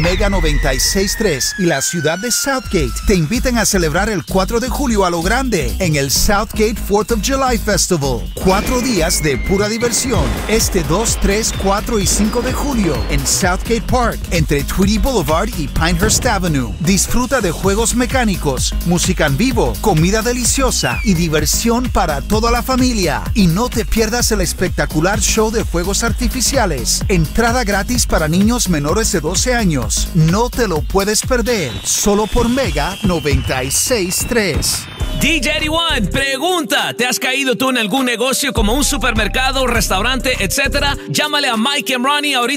Mega 96.3 y la ciudad de Southgate te invitan a celebrar el 4 de julio a lo grande en el Southgate 4th of July Festival. 4 días de pura diversión. Este 2, 3, 4 y 5 de julio en Southgate Park, entre Tweedy Boulevard y Pinehurst Avenue. Disfruta de juegos mecánicos, música en vivo, comida deliciosa y diversión para toda la familia. Y no te pierdas el espectacular show de fuegos artificiales. Entrada gratis para niños menores de 12 años. No te lo puedes perder. Solo por Mega 96.3. DJ 81, pregunta, ¿te has caído tú en algún negocio como un supermercado, restaurante, etcétera? Llámale a Mike and Ronnie ahorita